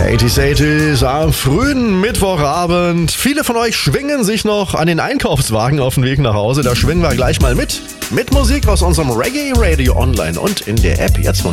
80s am frühen Mittwochabend. Viele von euch schwingen sich noch an den Einkaufswagen auf dem Weg nach Hause. Da schwingen wir gleich mal mit. Mit Musik aus unserem Reggae Radio Online und in der App jetzt von